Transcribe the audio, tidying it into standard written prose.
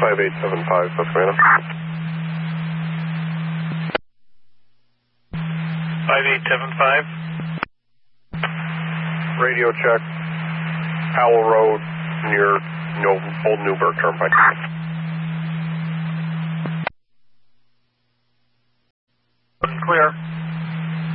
5875, Susquehanna. 5875. Radio check. Howell Road near Old Newburgh Turnpike.